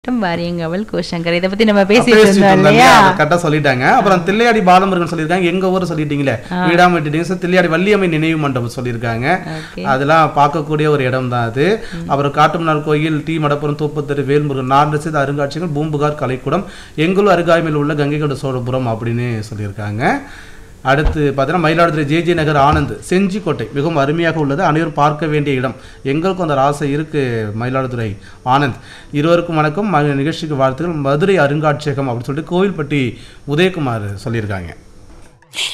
வாரியங்கவல் கோஷங்கர் இதை பத்தி நம்ம பேசிட்டு இருந்தோம் இல்லையா? கரெக்டா சொல்லிட்டாங்க. அப்புறம் தில்லையாடி பாலமுருகன் சொல்லியிருக்காங்க. எங்க ஊர் சொல்லிட்டீங்களே, வீடாம விட்டுட்டீங்க. தில்லையாடி வள்ளியம்மை நினைவு மண்டபம் சொல்லியிருக்காங்க. அதெல்லாம் பார்க்கக்கூடிய ஒரு இடம் தான் அது. அப்புறம் காட்டுமன்னார் கோயில், டி மடப்புறம், தூப்பத்தெரு, வேல்முருகன், நார்நசித் அருங்காட்சியகம், பூம்புகார் கலைக்கூடம், எங்களூர் அருகாமையில் உள்ள கங்கைகொண்ட சோழபுரம் அப்படின்னு சொல்லியிருக்காங்க. அடுத்து பார்த்தீங்கன்னா மயிலாடுதுறை ஜே நகர் ஆனந்த் செஞ்சிக்கோட்டை மிகவும் அருமையாக உள்ளது, அனைவரும் பார்க்க வேண்டிய இடம். எங்களுக்கும் அந்த ஆசை இருக்கு. மயிலாடுதுறை ஆனந்த் இருவருக்கும் வணக்கம், நிகழ்ச்சிக்கு வாழ்த்துக்கள். மதுரை அருங்காட்சியகம் அப்படின்னு சொல்லிட்டு கோவில்பட்டி உதயகுமார் சொல்லியிருக்காங்க.